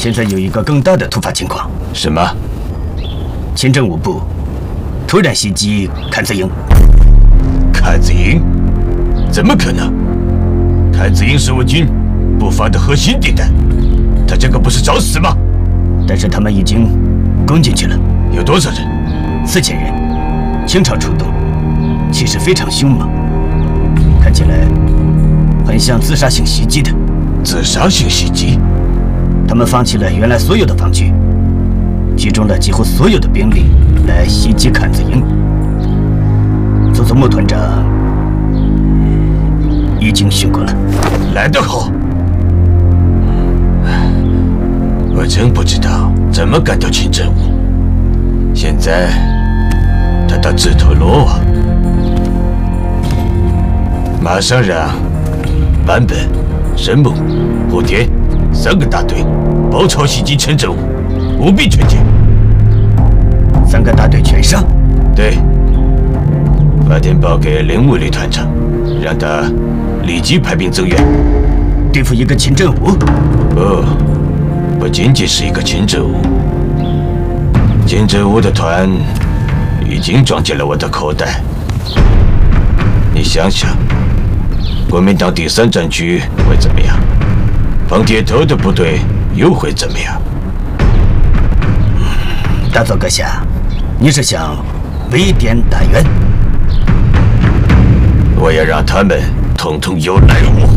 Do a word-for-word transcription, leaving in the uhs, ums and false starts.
现在有一个更大的突发情况。 什么？ 清政务部突然袭击阚子营。 阚子营？怎么可能？阚子营是我军布防的核心地带，他这个不是找死吗？ 但是他们已经攻进去了。 有多少人？ 四千人，倾巢出动，气势非常凶猛，看起来很像自杀性袭击的。 自杀性袭击？ 他们放弃了原来所有的防区，集中了几乎所有的兵力来袭击阚子营。佐佐木团长已经训过了。 来得好！我真不知道怎么干掉清政务。现在他到自投罗网，马上让坂本、神木、蝴蝶三个大队包抄袭击清政务，务必全歼。 三个大队全上？ 对。发电报给铃木旅团长，让他立即派兵增援。 对付一个清政务？ 不，不仅仅是一个清政务。清政务的团已经装进了我的口袋。你想想，国民党第三战区会怎么样？方铁头的部队又会怎么样？ 大佐阁下，你是想围点打援？ 我要让他们统统有来无回。